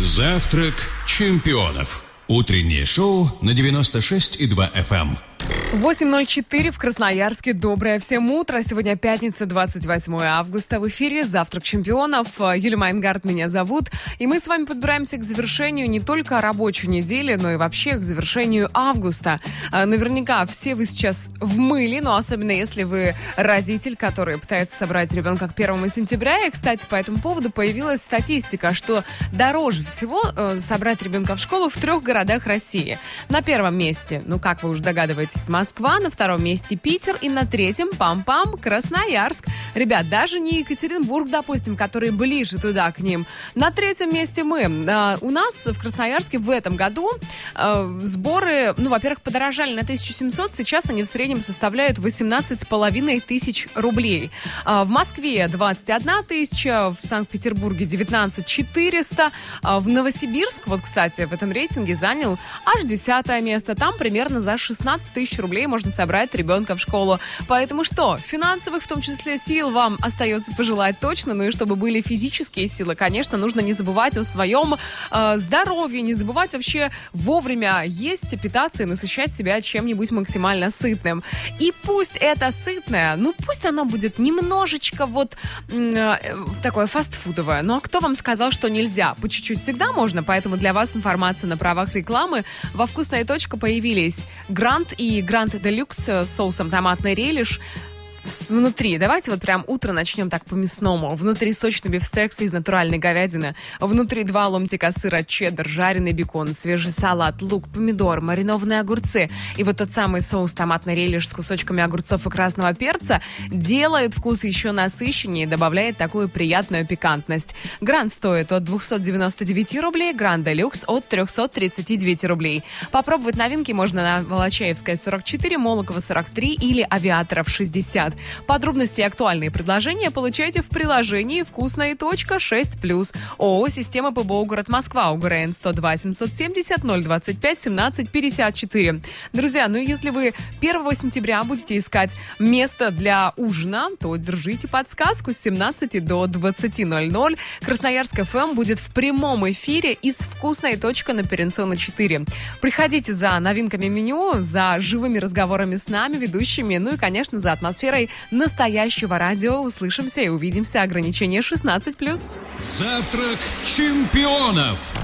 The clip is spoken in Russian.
Завтрак чемпионов. Утреннее шоу на 96,2 FM. 8:04 в Красноярске. Доброе всем утро. Сегодня пятница, 28 августа. В эфире «Завтрак чемпионов». Юлия Майнгард меня зовут. И мы с вами подбираемся к завершению не только рабочей недели, но и вообще к завершению августа. Наверняка все вы сейчас в мыле, но особенно если вы родитель, который пытается собрать ребенка к 1 сентября. И, кстати, по этому поводу появилась статистика, что дороже всего собрать ребенка в школу в 3 городах России. На первом месте, как вы уже догадываетесь, Москва, на втором месте Питер и на третьем, пам-пам, Красноярск. Ребят, даже не Екатеринбург, допустим, который ближе туда к ним. На третьем месте мы. У нас в Красноярске в этом году сборы, во-первых, подорожали на 1700, сейчас они в среднем составляют 18,5 тысяч рублей. В Москве 21 тысяча, в Санкт-Петербурге 19 400, в Новосибирск, кстати, в этом рейтинге занял аж 10 место. Там примерно за 16 тысяч рублей можно собрать ребенка в школу. Поэтому что? Финансовых, в том числе, сил вам остается пожелать точно. И чтобы были физические силы, конечно, нужно не забывать о своем здоровье, не забывать вообще вовремя есть, питаться и насыщать себя чем-нибудь максимально сытным. И пусть это сытное, пусть оно будет немножечко такое фастфудовое. А кто вам сказал, что нельзя? По чуть-чуть всегда можно, поэтому для вас информация на правах рекламы. Во «Вкусная точка» появились Грант и Грант Делюкс с соусом томатный релиш. Внутри, давайте прям утро начнем так по-мясному. Внутри сочный бифстекс из натуральной говядины. Внутри 2 ломтика сыра чеддер, жареный бекон, свежий салат, лук, помидор, маринованные огурцы. И тот самый соус томатный релиш с кусочками огурцов и красного перца делает вкус еще насыщеннее и добавляет такую приятную пикантность. Грант стоит от 299 рублей, Грант Делюкс от 339 рублей. Попробовать новинки можно на Волочаевская 44, Молокова 43 или Авиаторов 60. Подробности и актуальные предложения получайте в приложении «Вкусная точка 6+». ООО «Система ПБО город Москва», УГРН 102 770 025 17 54. Друзья, если вы 1 сентября будете искать место для ужина, то держите подсказку с 17 до 20:00. Красноярск ФМ будет в прямом эфире из «Вкусная точка» на Перенсона 4. Приходите за новинками меню, за живыми разговорами с нами, ведущими, и, конечно, за атмосферой настоящего радио. Услышимся и увидимся. Ограничение 16+. Завтрак чемпионов.